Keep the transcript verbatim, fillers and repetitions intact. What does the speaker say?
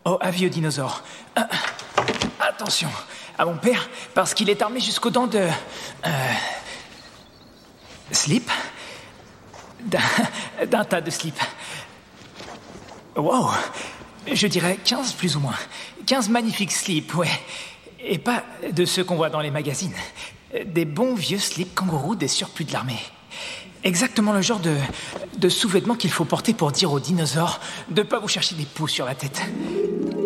Oh, avis aux dinosaures. Euh, attention à mon père, parce qu'il est armé jusqu'aux dents de... Euh, slip D'un, d'un tas de slips. Wow. Je dirais quinze plus ou moins. quinze magnifiques slips, ouais. Et pas de ceux qu'on voit dans les magazines. Des bons vieux slips kangourous des surplus de l'armée. Exactement le genre de, de sous-vêtements qu'il faut porter pour dire aux dinosaures de pas vous chercher des poux sur la tête.